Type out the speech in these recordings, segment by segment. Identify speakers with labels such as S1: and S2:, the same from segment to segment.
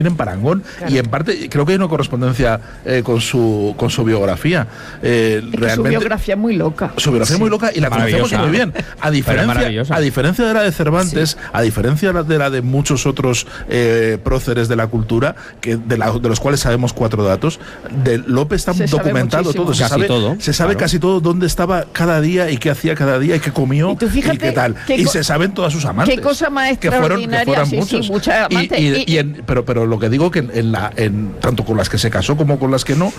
S1: en parangón, claro. Y en parte creo que hay una correspondencia con su biografía.
S2: Realmente, su biografía es muy loca.
S1: Su biografía es muy loca y la conocemos muy bien. A diferencia de la de Cervantes, a diferencia de la de muchos otros próceres de la cultura, de los cuales sabemos 4 datos, de Lope está documentado todo. Se sabe casi todo dónde estaba cada día y qué hacía cada día y qué comió y qué tal. Y se saben todas sus amantes.
S2: Qué cosa más extraordinaria.
S1: Que fueron muchos.
S2: Muchas amantes.
S1: Pero lo que digo que tanto con las que se casó como con las que no,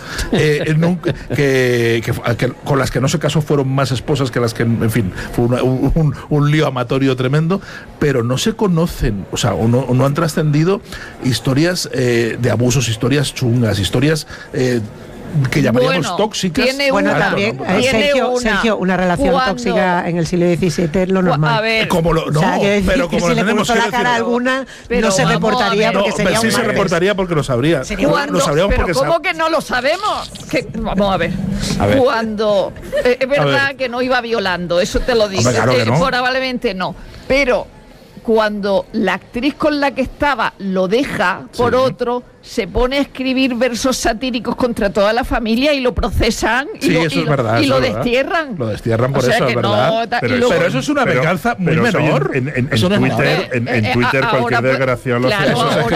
S1: que con las que no se casó fueron más esposas que las que, en fin, fue un lío amatorio tremendo, pero no se conocen, o sea, no han trascendido historias de abusos, historias chungas, historias que llamaríamos tóxicas.
S3: También, Sergio, una relación tóxica en el siglo XVII es lo normal.
S2: A ver,
S1: pero como
S3: si le puso la cara alguna, no se reportaría porque sería
S1: sí se reportaría porque lo sabría.
S2: Pero ¿cómo que no lo sabemos? Vamos a ver. Cuando es verdad que no iba violando, eso te lo digo. Probablemente no. Pero cuando la actriz con la que estaba lo deja por otro, se pone a escribir versos satíricos contra toda la familia y lo procesan y lo destierran.
S1: Lo destierran por eso, es verdad. Pero eso es una venganza muy menor.
S4: En Twitter cualquier desgraciado lo hace.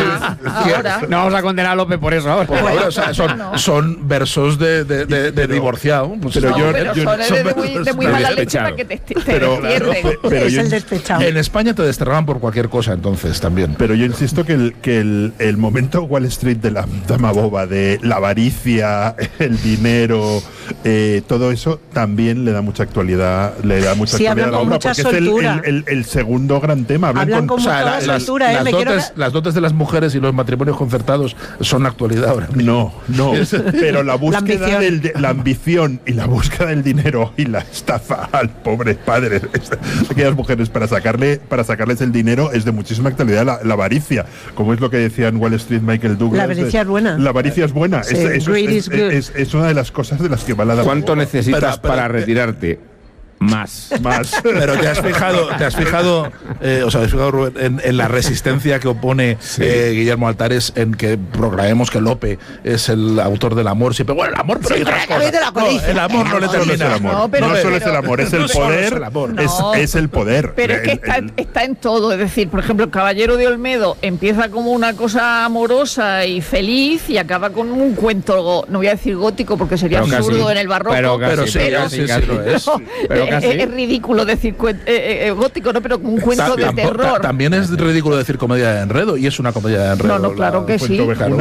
S5: No vamos a condenar a López por eso ahora.
S1: Son versos de divorciado.
S2: Pero son de muy mala leche para que te destierren.
S3: Es el despechado.
S1: En España te desterraban por cualquier cosa entonces también.
S4: Pero yo insisto que el momento Wall Street de la dama boba, de la avaricia, el dinero, todo eso también le da mucha actualidad, a la obra, porque
S3: soltura.
S4: Es el segundo gran tema.
S3: Hablan con mucha soltura.
S1: Las dotes de las mujeres y los matrimonios concertados son actualidad ahora.
S4: No, pero la búsqueda la ambición y la búsqueda del dinero y la estafa al pobre padre de aquellas mujeres para sacarles el dinero es de muchísima actualidad. La avaricia, como es lo que decía en Wall Street Michael Douglas.
S3: La avaricia es buena.
S4: La avaricia es buena.
S3: Sí,
S4: es una de las cosas de las que va la dama.
S5: ¿Cuánto necesitas para retirarte? Más.
S1: Pero te has fijado, Rubén, en la resistencia que opone Guillermo Altares en que proclamemos que Lope es el autor del amor. Siempre, el amor, pero hay otras cosas. El amor no le termina.
S4: No solo es el amor, es el poder. Es el poder.
S2: Pero es que está en todo. Es decir, por ejemplo, el Caballero de Olmedo empieza como una cosa amorosa y feliz y acaba con un cuento, no voy a decir gótico porque sería absurdo en el barroco.
S1: Pero sí lo es.
S2: Es ridículo decir gótico, ¿no? Pero un cuento de terror.
S1: También es ridículo decir comedia de enredo, y es una comedia de enredo.
S2: No, claro que sí.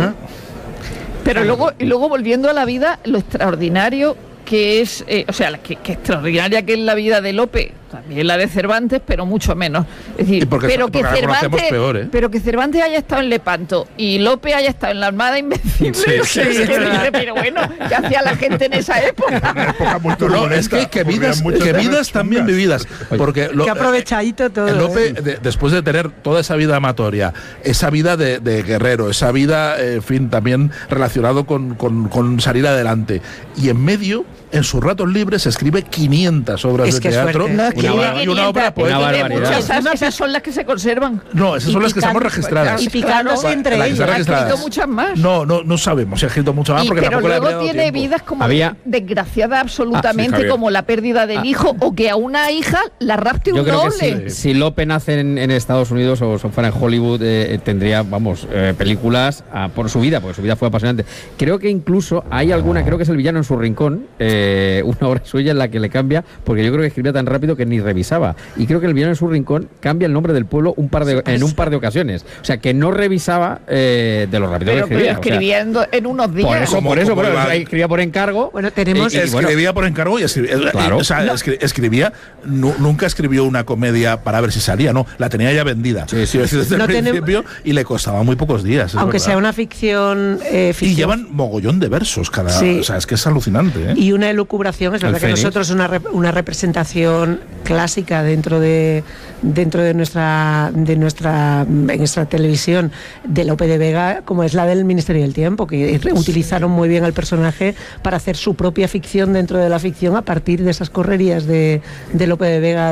S2: Pero luego volviendo a la vida, lo extraordinario que es, que extraordinaria que es la vida de Lope, también la de Cervantes, pero mucho menos. Es decir, pero que Cervantes haya estado en Lepanto y Lope haya estado en la Armada Invencible. Pero bueno, ¿qué hacía la gente en esa época?
S4: Una época muy turbulenta.
S1: Es que vidas también vividas. Porque
S3: que aprovechadito todo.
S1: Lope, después de tener toda esa vida amatoria, esa vida de guerrero, esa vida, en fin, también relacionado con salir adelante, y en medio, en sus ratos libres, escribe 500 obras de teatro. Y una obra poética.
S2: Esas son las que se conservan.
S1: No, esas son las que estamos registradas.
S3: Y picándose entre ellas.
S2: ¿Ha escrito muchas más?
S1: No sabemos si ha escrito muchas más, porque
S2: pero
S1: tampoco
S2: luego tiene vidas como desgraciadas absolutamente, como la pérdida del hijo, o que a una hija la rapte un doble.
S5: Yo creo que si Lope nace en Estados Unidos o fuera en Hollywood, tendría, películas por su vida, porque su vida fue apasionante. Creo que incluso hay alguna, creo que es El villano en su rincón, una obra suya en la que le cambia, porque yo creo que escribía tan rápido que ni revisaba, y creo que El villano en su rincón cambia el nombre del pueblo en un par de ocasiones, o sea que no revisaba de lo rápido que escribía.
S2: Pero escribiendo en unos días.
S5: Por eso escribía por encargo.
S1: Bueno, escribía por encargo y escribía, claro. Escribía, nunca escribió una comedia para ver si salía, no, la tenía ya vendida. Desde el principio, y le costaba muy pocos días.
S3: Aunque sea una ficción.
S1: Y llevan mogollón de versos cada. O sea, es que es alucinante.
S3: Y una elucubración. Es verdad que nosotros una representación clásica dentro de nuestra televisión de Lope de Vega, como es la del Ministerio del Tiempo, que utilizaron muy bien al personaje para hacer su propia ficción dentro de la ficción a partir de esas correrías de Lope de Vega,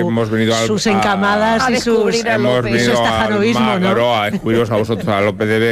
S3: sus encamadas y su estajarovismo, ¿no?
S6: A descubriros a vosotros a Lope de Vega.